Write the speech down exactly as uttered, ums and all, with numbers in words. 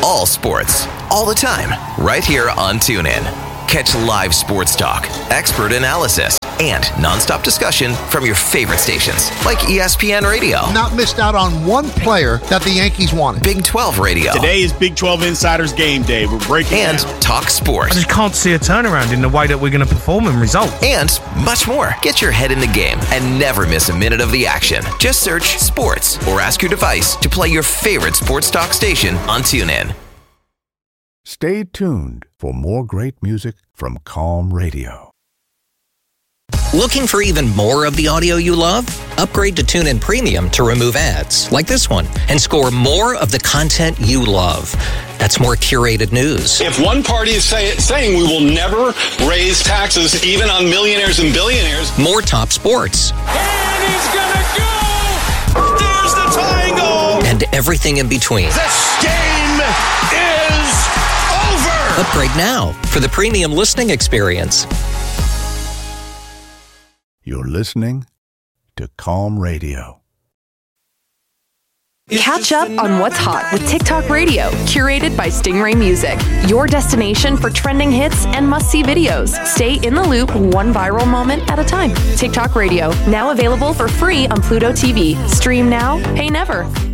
all sports, all the time, right here on TuneIn. Catch live sports talk, expert analysis, and nonstop discussion from your favorite stations, like E S P N Radio. Not missed out on one player that the Yankees wanted. Big twelve Radio. Today is Big twelve Insiders Game Day. We're breaking And down. Talk Sports. I just can't see a turnaround in the way that we're going to perform and result. And much more. Get your head in the game and never miss a minute of the action. Just search sports or ask your device to play your favorite sports talk station on TuneIn. Stay tuned for more great music from Calm Radio. Looking for even more of the audio you love? Upgrade to TuneIn Premium to remove ads, like this one, and score more of the content you love. That's more curated news. If one party is say, saying we will never raise taxes even on millionaires and billionaires. More top sports. And he's gonna go! There's the tying goal! And everything in between. This game is over! Upgrade now for the premium listening experience. You're listening to Calm Radio. Catch up on what's hot with TikTok Radio, curated by Stingray Music. Your destination for trending hits and must-see videos. Stay in the loop one viral moment at a time. TikTok Radio, now available for free on Pluto T V. Stream now, pay never.